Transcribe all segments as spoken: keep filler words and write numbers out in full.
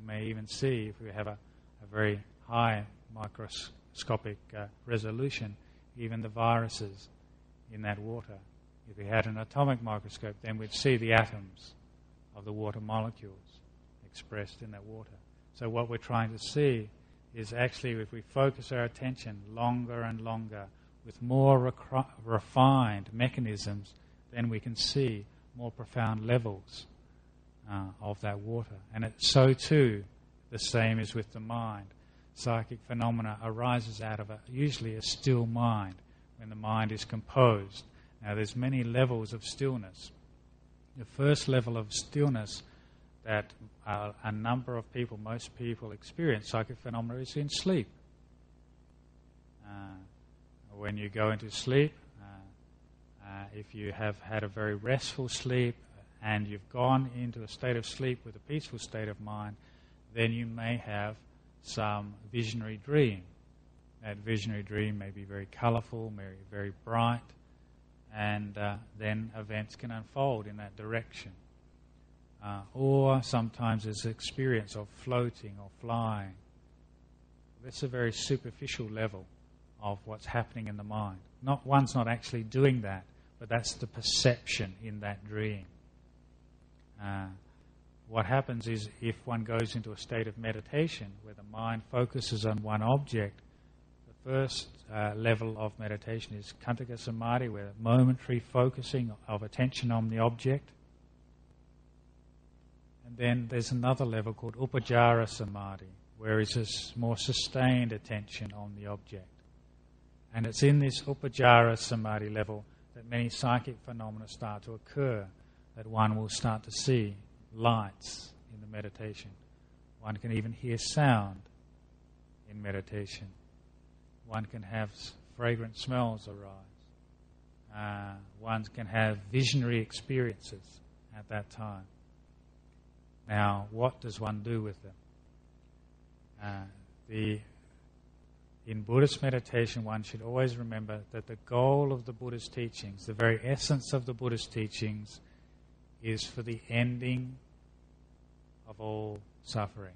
may even see, if we have a, a very high microscopic uh, resolution, even the viruses in that water. If we had an atomic microscope, then we'd see the atoms of the water molecules expressed in that water. So what we're trying to see is actually, if we focus our attention longer and longer with more recri- refined mechanisms, then we can see more profound levels uh, of that water. And it, so too, the same is with the mind. Psychic phenomena arises out of a, usually a still mind, when the mind is composed. Now there's many levels of stillness. The first level of stillness that uh, a number of people, most people experience psychic phenomena is in sleep. Uh, when you go into sleep, uh, uh, if you have had a very restful sleep and you've gone into a state of sleep with a peaceful state of mind, then you may have some visionary dream. That visionary dream may be very colourful, very, very bright, and uh, then events can unfold in that direction. Uh, or sometimes there's an experience of floating or flying. That's a very superficial level of what's happening in the mind. Not one's not actually doing that, but that's the perception in that dream. Uh, what happens is, if one goes into a state of meditation where the mind focuses on one object, the first uh, level of meditation is Kantaka Samadhi, where momentary focusing of attention on the object. And then there's another level called Upajjhara Samadhi, where it's a more sustained attention on the object. And it's in this Upajjhara Samadhi level that many psychic phenomena start to occur, that one will start to see lights in the meditation. One can even hear sound in meditation. One can have fragrant smells arise. Uh, one can have visionary experiences at that time. Now, what does one do with them? Uh, the, in Buddhist meditation, one should always remember that the goal of the Buddhist teachings, the very essence of the Buddhist teachings, is for the ending of all suffering,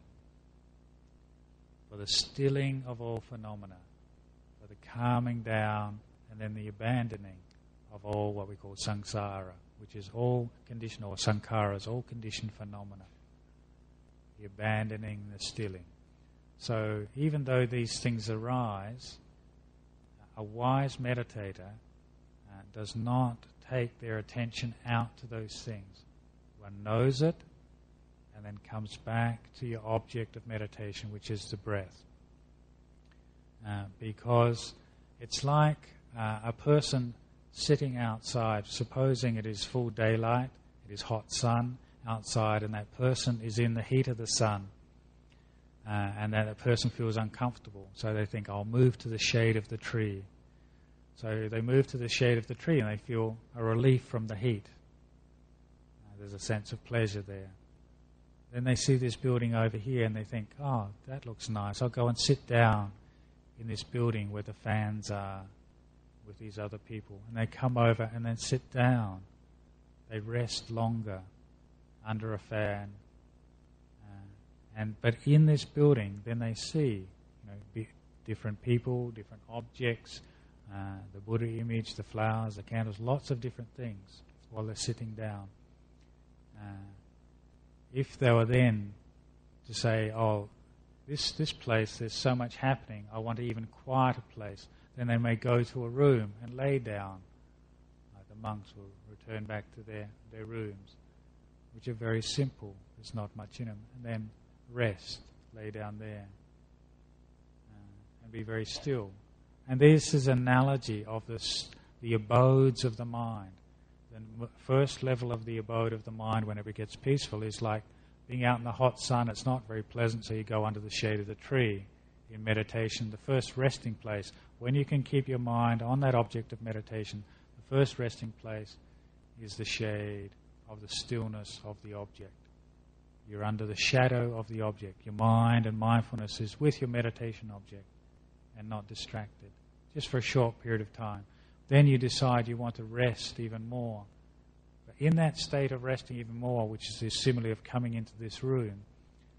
for the stilling of all phenomena, for the calming down and then the abandoning of all what we call samsara, which is all conditioned, or sankharas, all conditioned phenomena. The abandoning, the stilling. So even though these things arise, a wise meditator uh, does not take their attention out to those things. One knows it and then comes back to your object of meditation, which is the breath. Uh, because it's like uh, a person sitting outside, supposing it is full daylight, it is hot sun outside, and that person is in the heat of the sun, uh, and that person feels uncomfortable, so they think, I'll move to the shade of the tree. So they move to the shade of the tree and they feel a relief from the heat. Uh, there's a sense of pleasure there. Then they see this building over here and they think, oh, that looks nice, I'll go and sit down in this building where the fans are with these other people. And they come over and then sit down. They rest longer under a fan, uh, and but in this building, then they see, you know, be, different people, different objects, uh, the Buddha image, the flowers, the candles, lots of different things while they're sitting down. Uh, if they were then to say, "Oh, this this place, there's so much happening, I want an even quieter place," then they may go to a room and lay down. Uh, the monks will return back to their, their rooms, which are very simple, there's not much in them, and then rest, lay down there, uh, and be very still. And this is an analogy of this, the abodes of the mind. The first level of the abode of the mind, whenever it gets peaceful, is like being out in the hot sun. It's not very pleasant, so you go under the shade of the tree. In meditation, the first resting place, when you can keep your mind on that object of meditation, the first resting place is the shade of the stillness of the object. You're under the shadow of the object. Your mind and mindfulness is with your meditation object and not distracted, just for a short period of time. Then you decide you want to rest even more. But in that state of resting even more, which is the simile of coming into this room,